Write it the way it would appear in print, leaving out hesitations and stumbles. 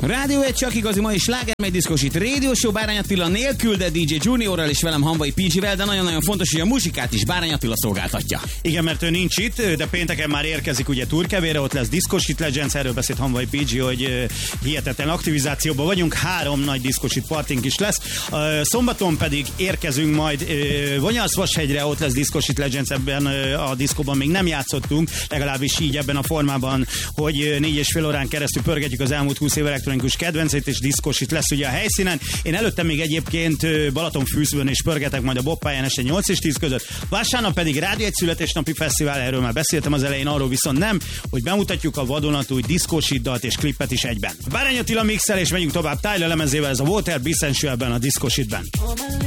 Rádió egy csak igazi mai sláger, mely diszkosít Radio Show Bárány Attila nélkül, de DJ Juniorral és velem Hamvai PG-vel, de nagyon-nagyon fontos, hogy a muzsikát is Bárány Attila szolgáltatja. Igen, mert ő nincs itt, de pénteken már érkezik ugye Turkevére, ott lesz Discoshit Legends, erről beszélt Hamvai PG, hogy hihetetlen aktivizációban vagyunk, 3 nagy Discoshit partink is lesz. Szombaton pedig érkezünk majd Vonyarszvashegyre, ott lesz Discoshit Legends, ebben a diszkóban még nem játszottunk, legalábbis így ebben a formában, hogy 4,5 órán keresztül pörgetjük az elmúlt 20 év elektronikus kedvencét, és Discoshit lesz ugye a helyszínen. Én előtte még egyébként Balatonfűszbön is pörgetek majd a Boppályán este 8 és 10 között. Vasárnap pedig Rádió egy születésnapi fesztivál, erről már beszéltem az elején, arról viszont nem, hogy bemutatjuk a vadonatúj Discoshit dalt és klippet is egyben. Bárány Attila mixel, és megyünk tovább Tyler lemezével, ez a Water Be Sensualben a Discoshitben.